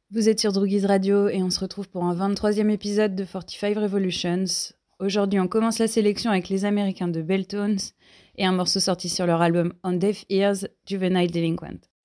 Vous êtes sur Droogies Radio et on se retrouve pour un 23e épisode de 45 Revolutions. Aujourd'hui, on commence la sélection avec les Américains de Belltones et un morceau sorti sur leur album On Deaf Ears, Juvenile Delinquent.